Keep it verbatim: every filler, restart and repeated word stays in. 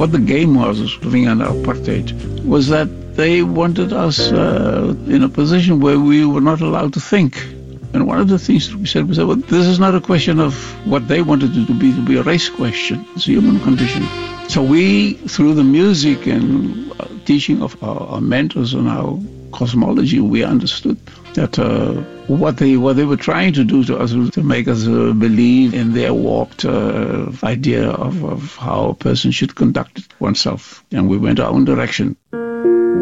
what the game was living under apartheid was that they wanted us uh, in a position where we were not allowed to think. And one of the things that we said was that, well, this is not a question of what they wanted it to be, to be a race question. It's a human condition. So we, through the music and uh, teaching of our, our mentors and our cosmology, we understood that uh, what they what they were trying to do to us was to make us uh, believe in their warped uh, idea of, of how a person should conduct oneself. And we went our own direction.